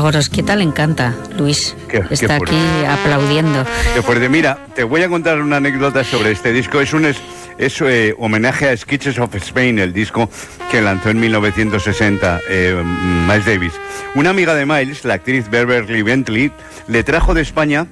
Gorosquieta le encanta, Luis. Está aquí aplaudiendo. Qué fuerte. Mira, te voy a contar una anécdota sobre este disco. Es homenaje a Sketches of Spain, el disco que lanzó en 1960 Miles Davis. Una amiga de Miles, la actriz Beverly Bentley, le trajo de España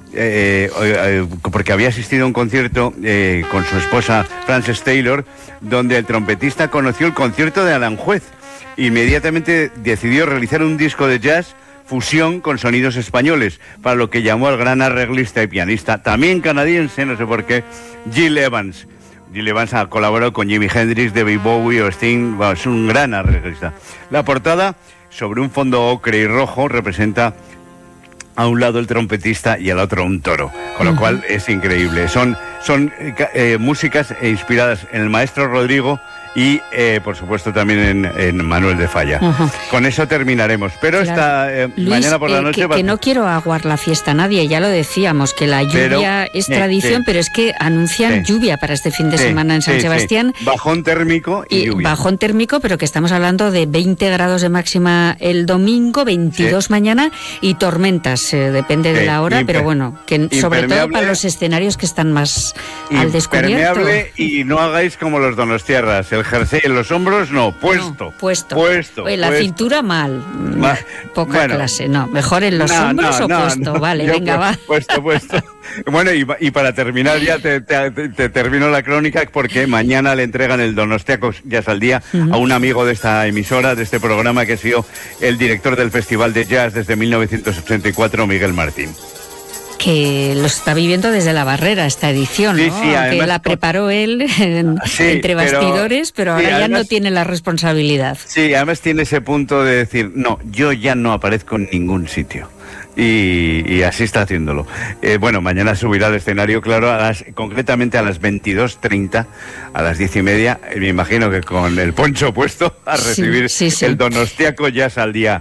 porque había asistido a un concierto con su esposa Frances Taylor, donde el trompetista conoció el concierto de Aranjuez. Inmediatamente decidió realizar un disco de jazz fusión con sonidos españoles, para lo que llamó al gran arreglista y pianista, también canadiense, no sé por qué, Gil Evans. Gil Evans ha colaborado con Jimi Hendrix, David Bowie o Sting, es un gran arreglista. La portada, sobre un fondo ocre y rojo, representa a un lado el trompetista y al otro un toro, con lo cual es increíble. Son músicas inspiradas en el maestro Rodrigo y, por supuesto, también en Manuel de Falla. Con eso terminaremos. Pero claro. Luis, mañana por la noche... Que no quiero aguar la fiesta a nadie, ya lo decíamos, que la lluvia es tradición, pero es que anuncian lluvia para este fin de semana en San Sebastián. Bajón térmico y lluvia. Bajón térmico, pero que estamos hablando de 20 grados de máxima el domingo, 22 mañana, y tormentas, depende de la hora, pero bueno, que sobre todo para los escenarios que están más al descubierto. Impermeable, y no hagáis como los donostiarras, el jersey en los hombros, puesto. Oye, la cintura mal. Poca clase, no. Mejor en los hombros o puesto. Vale, venga, va. Puesto. Bueno, y para terminar ya te termino la crónica, porque mañana le entregan el Donostiako Jazz al Día a un amigo de esta emisora, de este programa, que ha sido el director del Festival de Jazz desde 1984, Miguel Martín. Que lo está viviendo desde la barrera esta edición, ¿no? Sí, además, que la preparó él entre bastidores, pero ahora ya no tiene la responsabilidad. Sí, además tiene ese punto de decir, no, yo ya no aparezco en ningún sitio. Y así está haciéndolo. Bueno, mañana subirá al escenario, claro, concretamente a las 22:30, a las 10:30, me imagino que con el poncho puesto, a recibir el Donostiako Jazz al Día.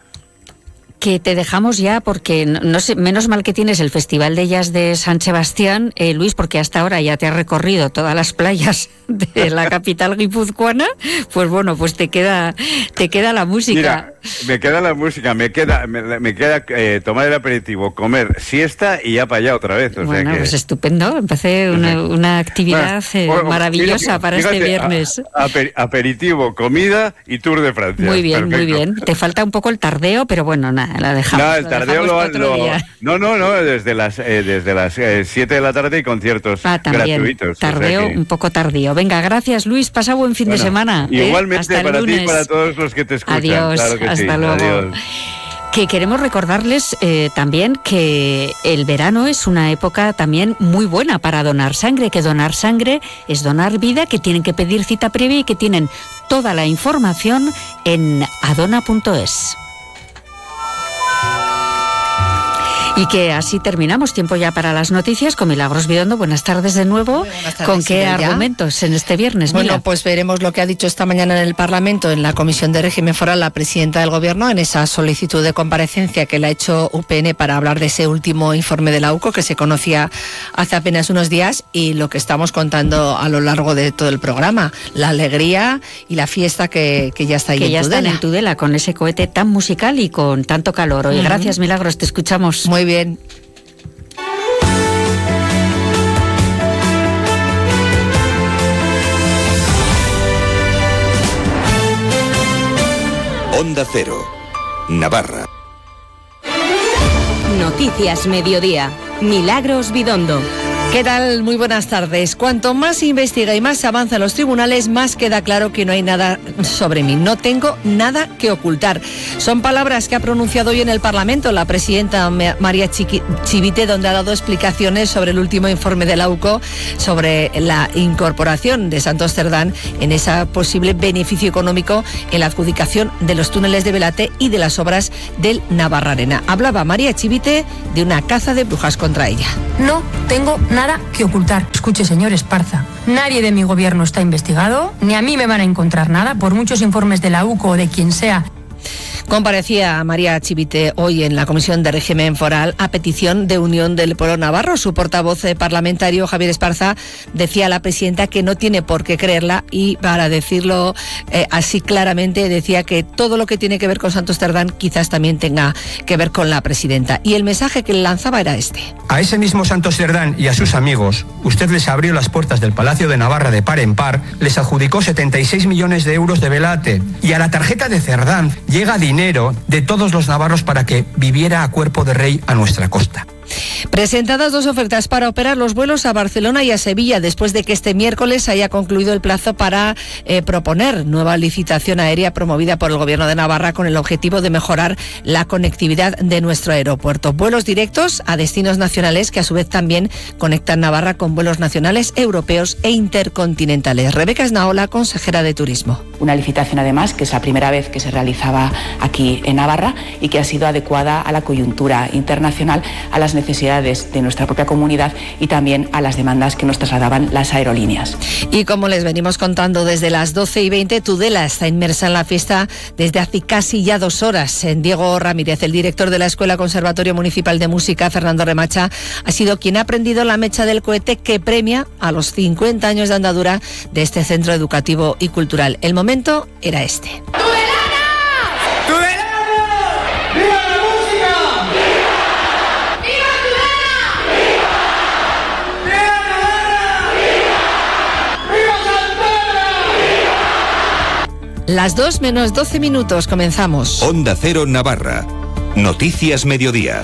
Que te dejamos ya porque, no sé, menos mal que tienes el Festival de Jazz de San Sebastián, Luis, porque hasta ahora ya te has recorrido todas las playas de la capital guipuzcoana. Pues bueno, pues te queda la música. Mira, me queda la música, me queda tomar el aperitivo, comer siesta y ya para allá otra vez. Bueno, pues estupendo, empecé una actividad maravillosa para este viernes. Aperitivo, comida y Tour de Francia. Muy bien, perfecto. Muy bien. Te falta un poco el tardeo, pero bueno, nada. La dejamos. No, el tardeo desde las 7 de la tarde y conciertos gratuitos. Tardeo, un poco tardío. Venga, gracias, Luis, pasa buen fin de semana. Igualmente hasta para ti y para todos los que te escuchan. Adiós, claro que hasta luego. Adiós. Que queremos recordarles también que el verano es una época también muy buena para donar sangre, que donar sangre es donar vida, que tienen que pedir cita previa y que tienen toda la información en adona.es. Y que así terminamos. Tiempo ya para las noticias con Milagros Biondo. Buenas tardes de nuevo. Buenas tardes, ¿Con qué Silvia argumentos en este viernes? Bueno, Mila? pues veremos lo que ha dicho esta mañana en el Parlamento, en la Comisión de Régimen Foral, la presidenta del Gobierno, en esa solicitud de comparecencia que le ha hecho UPN para hablar de ese último informe de la UCO, que se conocía hace apenas unos días, y lo que estamos contando a lo largo de todo el programa, la alegría y la fiesta que ya está ahí en Tudela. Que ya están en Tudela, con ese cohete tan musical y con tanto calor. Hoy, gracias, Milagros, te escuchamos. Muy bien. Onda Cero, Navarra. Noticias Mediodía. Milagros Biondo. ¿Qué tal? Muy buenas tardes. Cuanto más se investiga y más se avanza en los tribunales, más queda claro que no hay nada sobre mí. No tengo nada que ocultar. Son palabras que ha pronunciado hoy en el Parlamento la presidenta María Chivite, donde ha dado explicaciones sobre el último informe de la UCO sobre la incorporación de Santos Cerdán en ese posible beneficio económico en la adjudicación de los túneles de Belate y de las obras del Navarra-Arena. Hablaba María Chivite de una caza de brujas contra ella. No tengo nada que ocultar. Escuche, señor Esparza, nadie de mi gobierno está investigado, ni a mí me van a encontrar nada, por muchos informes de la UCO o de quien sea. Comparecía María Chivite hoy en la Comisión de Régimen Foral a petición de Unión del Pueblo Navarro. Su portavoz parlamentario, Javier Esparza, decía a la presidenta que no tiene por qué creerla y, para decirlo así claramente, decía que todo lo que tiene que ver con Santos Cerdán quizás también tenga que ver con la presidenta. Y el mensaje que le lanzaba era este. A ese mismo Santos Cerdán y a sus amigos, usted les abrió las puertas del Palacio de Navarra de par en par, les adjudicó 76 millones de euros de velate y a la tarjeta de Cerdán llega dinero de todos los navarros para que viviera a cuerpo de rey a nuestra costa. Presentadas 2 ofertas para operar los vuelos a Barcelona y a Sevilla, después de que este miércoles haya concluido el plazo para proponer nueva licitación aérea promovida por el Gobierno de Navarra con el objetivo de mejorar la conectividad de nuestro aeropuerto. Vuelos directos a destinos nacionales que a su vez también conectan Navarra con vuelos nacionales, europeos e intercontinentales. Rebeca Esnaola, consejera de Turismo. Una licitación además que es la primera vez que se realizaba aquí en Navarra y que ha sido adecuada a la coyuntura internacional, a las necesidades de nuestra propia comunidad y también a las demandas que nos trasladaban las aerolíneas. Y como les venimos contando desde las 12:20, Tudela está inmersa en la fiesta desde hace casi ya 2 horas. En Diego Ramírez, el director de la Escuela Conservatorio Municipal de Música, Fernando Remacha, ha sido quien ha prendido la mecha del cohete que premia a los 50 años de andadura de este centro educativo y cultural. El momento era este. Las 2 menos 12 minutos, comenzamos. Onda Cero Navarra. Noticias Mediodía.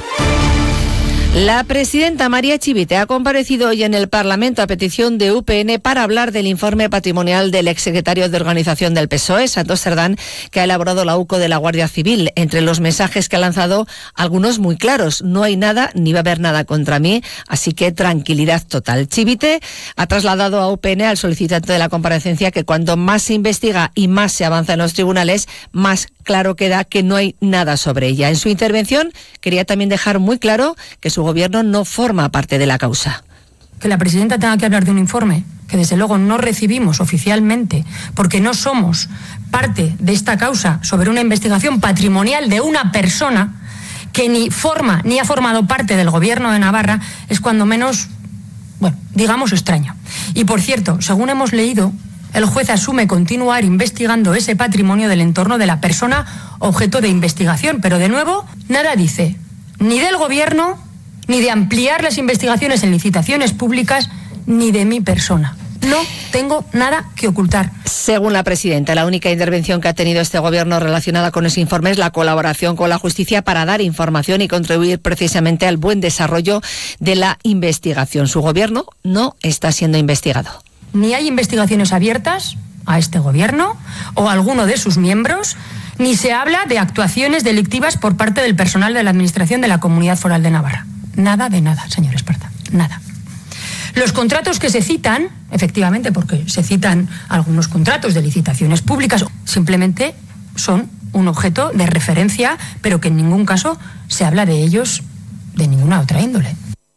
La presidenta María Chivite ha comparecido hoy en el Parlamento a petición de UPN para hablar del informe patrimonial del exsecretario de Organización del PSOE, Santos Cerdán, que ha elaborado la UCO de la Guardia Civil. Entre los mensajes que ha lanzado, algunos muy claros: no hay nada ni va a haber nada contra mí, así que tranquilidad total. Chivite ha trasladado a UPN, al solicitante de la comparecencia, que cuanto más se investiga y más se avanza en los tribunales, más claro queda que no hay nada sobre ella. En su intervención quería también dejar muy claro que su gobierno no forma parte de la causa. Que la presidenta tenga que hablar de un informe que desde luego no recibimos oficialmente porque no somos parte de esta causa sobre una investigación patrimonial de una persona que ni forma ni ha formado parte del gobierno de Navarra, es cuando menos, bueno, digamos extraño. Y por cierto, según hemos leído, el juez asume continuar investigando ese patrimonio del entorno de la persona objeto de investigación, pero de nuevo nada dice ni del gobierno, ni de ampliar las investigaciones en licitaciones públicas, ni de mi persona. No tengo nada que ocultar. Según la presidenta, la única intervención que ha tenido este gobierno relacionada con ese informe es la colaboración con la justicia para dar información y contribuir precisamente al buen desarrollo de la investigación. Su gobierno no está siendo investigado. Ni hay investigaciones abiertas a este gobierno o a alguno de sus miembros, ni se habla de actuaciones delictivas por parte del personal de la Administración de la Comunidad Foral de Navarra. Nada de nada, señor Esparza, nada. Los contratos que se citan, efectivamente, porque se citan algunos contratos de licitaciones públicas, simplemente son un objeto de referencia, pero que en ningún caso se habla de ellos de ninguna otra índole.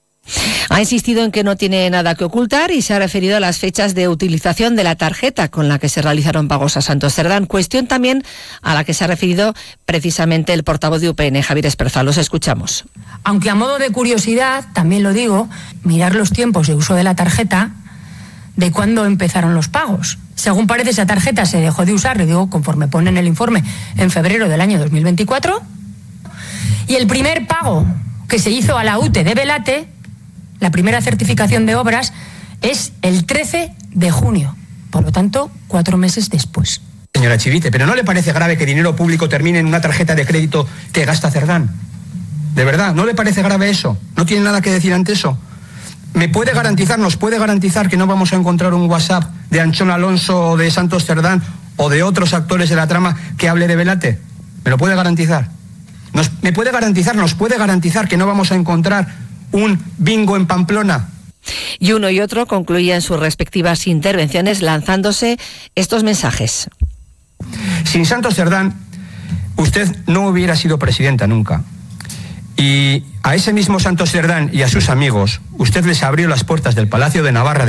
Ha insistido en que no tiene nada que ocultar y se ha referido a las fechas de utilización de la tarjeta con la que se realizaron pagos a Santos Cerdán, cuestión también a la que se ha referido precisamente el portavoz de UPN, Javier Esparza. Los escuchamos. Aunque a modo de curiosidad, también lo digo, mirar los tiempos de uso de la tarjeta, de cuándo empezaron los pagos. Según parece, esa tarjeta se dejó de usar, le digo, conforme pone en el informe, en febrero del año 2024, y el primer pago que se hizo a la UTE de Velate, la primera certificación de obras, es el 13 de junio. Por lo tanto, 4 meses después. Señora Chivite, ¿pero no le parece grave que dinero público termine en una tarjeta de crédito que gasta Cerdán? ¿De verdad? ¿No le parece grave eso? ¿No tiene nada que decir ante eso? ¿Me puede garantizar, nos puede garantizar que no vamos a encontrar un WhatsApp de Anchón Alonso o de Santos Cerdán o de otros actores de la trama que hable de Velate? ¿Me lo puede garantizar? ¿Nos puede garantizar que no vamos a encontrar un bingo en Pamplona? Y uno y otro concluían sus respectivas intervenciones lanzándose estos mensajes. Sin Santos Cerdán, usted no hubiera sido presidenta nunca. Y a ese mismo Santos Cerdán y a sus amigos, usted les abrió las puertas del Palacio de Navarra